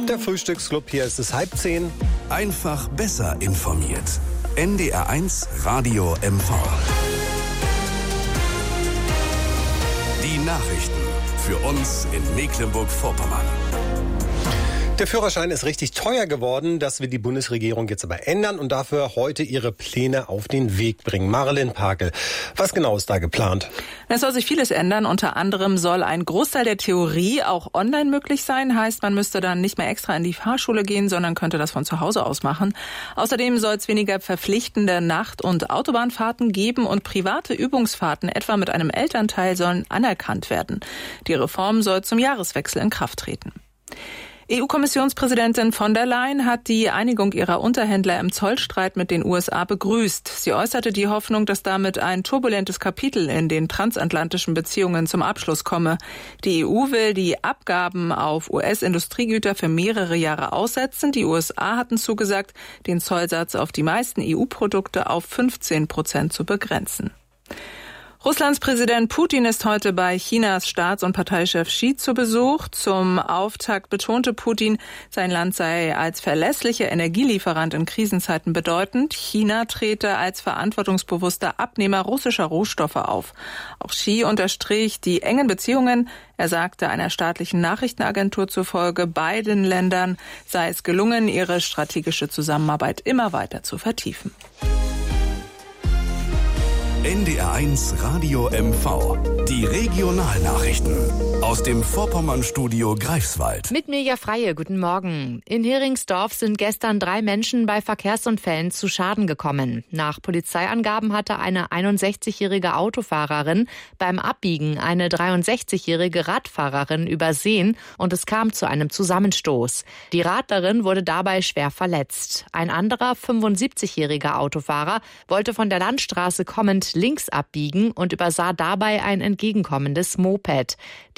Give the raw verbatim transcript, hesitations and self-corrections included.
Der Frühstücksclub, hier ist es halb zehn. Einfach besser informiert. N D R eins Radio M V. Die Nachrichten für uns in Mecklenburg-Vorpommern. Der Führerschein ist richtig teuer geworden. Das will die Bundesregierung jetzt aber ändern und dafür heute ihre Pläne auf den Weg bringen. Marilyn Pakel, was genau ist da geplant? Es soll sich vieles ändern. Unter anderem soll ein Großteil der Theorie auch online möglich sein. Heißt, man müsste dann nicht mehr extra in die Fahrschule gehen, sondern könnte das von zu Hause aus machen. Außerdem soll es weniger verpflichtende Nacht- und Autobahnfahrten geben und private Übungsfahrten, etwa mit einem Elternteil, sollen anerkannt werden. Die Reform soll zum Jahreswechsel in Kraft treten. E U-Kommissionspräsidentin von der Leyen hat die Einigung ihrer Unterhändler im Zollstreit mit den U S A begrüßt. Sie äußerte die Hoffnung, dass damit ein turbulentes Kapitel in den transatlantischen Beziehungen zum Abschluss komme. Die E U will die Abgaben auf U S-Industriegüter für mehrere Jahre aussetzen. Die U S A hatten zugesagt, den Zollsatz auf die meisten E U-Produkte auf fünfzehn Prozent zu begrenzen. Russlands Präsident Putin ist heute bei Chinas Staats- und Parteichef Xi zu Besuch. Zum Auftakt betonte Putin, sein Land sei als verlässlicher Energielieferant in Krisenzeiten bedeutend. China trete als verantwortungsbewusster Abnehmer russischer Rohstoffe auf. Auch Xi unterstrich die engen Beziehungen. Er sagte einer staatlichen Nachrichtenagentur zufolge, beiden Ländern sei es gelungen, ihre strategische Zusammenarbeit immer weiter zu vertiefen. N D R eins Radio M V. Die Regionalnachrichten aus dem Vorpommern-Studio Greifswald. Mit Mirja Freie, guten Morgen. In Heringsdorf sind gestern drei Menschen bei Verkehrsunfällen zu Schaden gekommen. Nach Polizeiangaben hatte eine einundsechzigjährige Autofahrerin beim Abbiegen eine dreiundsechzigjährige Radfahrerin übersehen und es kam zu einem Zusammenstoß. Die Radlerin wurde dabei schwer verletzt. Ein anderer fünfundsiebzigjähriger Autofahrer wollte von der Landstraße kommend links abbiegen und übersah dabei ein entgegenkommendes Moped.